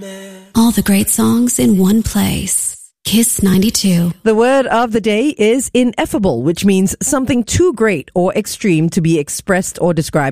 All the great songs in one place. Kiss 92. The word of the day is ineffable, which means something too great or extreme to be expressed or described.